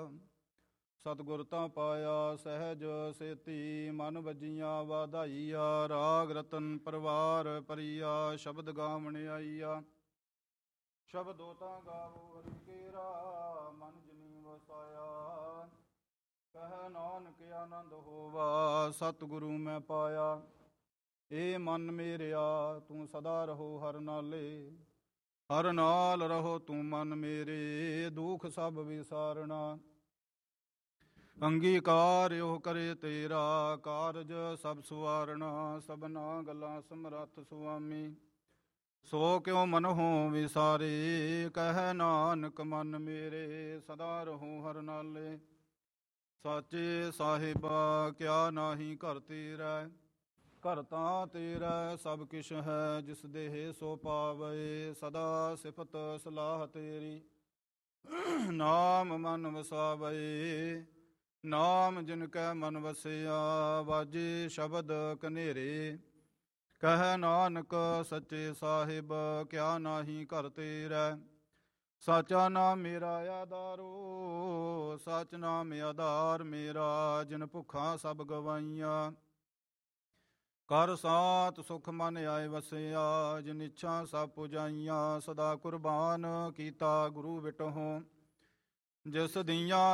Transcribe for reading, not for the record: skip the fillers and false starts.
ਸਤਿਗੁਰ ਤਾਂ ਪਾਇਆ ਸਹਿਜ ਸੇਤੀ, ਮਨ ਵੱਜੀਆਂ ਵਾਧਾਈਆ। ਰਾਗ ਰਤਨ ਪਰਵਾਰ ਪਰੀਆ, ਸ਼ਬਦ ਗਾਵਣ ਆਈਆ। ਸ਼ਬਦੋ ਤਾਂ ਗਾਵੋ ਹਰਿ ਕੇਰਾ, ਮਨ ਜਿਨੀ ਵਸਾਇਆ। ਕਹਿ ਨਾਨਕ ਆਨੰਦ ਹੋਵਾ, ਸਤਿਗੁਰੂ ਮੈਂ ਪਾਇਆ। ਏ ਮਨ ਮੇਰਿਆ ਤੂੰ ਸਦਾ ਰਹੋ ਹਰ ਨਾਲੇ, ਹਰ ਨਾਲ ਰਹੋ ਤੂੰ ਮਨ ਮੇਰੇ, ਦੁਖ ਸਭ ਵਿਸਾਰਣਾ। ਅੰਗੀਕਾਰ ਉਹ ਕਰੇ ਤੇਰਾ, ਕਾਰਜ ਸਭ ਸੁਵਾਰਣਾ। ਸਭਨਾ ਗੱਲਾਂ ਸਮਰੱਥ ਸੁਆਮੀ, ਸੋ ਕਿਉ ਮਨਹੁ ਵਿਸਾਰੇ। ਕਹਿ ਨਾਨਕ ਮਨ ਮੇਰੇ, ਸਦਾ ਰਹੋ ਹਰ ਨਾਲੇ। ਸਾਚੇ ਸਾਹਿਬਾ ਕਿਆ ਨਾਹੀ ਘਰ ਤੇਰਾ, ਘਰ ਤਾਂ ਤੇਰਾ ਸਭ ਕਿਛ ਹੈ। ਜਿਸ ਦੇਹ ਸੋ ਪਾਵੇ, ਸਦਾ ਸਿਫਤ ਸਲਾਹ ਤੇਰੀ। ਨਾਮ ਮਨ ਵਸਾਵੇ, ਨਾਮ ਜਿਨ ਕੈ ਮਨ ਵਸਿਆ। ਵਾਜੇ ਸ਼ਬਦ ਕਨੇਰੇ, ਕਹਿ ਨਾਨਕ ਸੱਚੇ ਸਾਹਿਬ ਕਿਆ ਨਾਹੀ ਘਰ ਤੇਰਾ। ਸਾਚਾ ਨਾਮ ਮੇਰਾ ਆਧਾਰੋ, ਸਚ ਨਾਮ ਆਧਾਰ ਮੇਰਾ। ਜਿਨ ਭੁੱਖਾਂ ਸਭ ਗਵਾਈਆਂ, ਕਰ ਸਾਤ ਸੁਖ ਮਨ ਆਏ ਵਸਿਆ। ਜਿਨ ਇੱਛਾ ਸਭ ਪੁਜਾਈਆਂ, ਸਦਾ ਕੁਰਬਾਨ ਕੀਤਾ ਗੁਰੂ ਵਿਟਹੁ। ਜਿਸ ਦੀਆਂ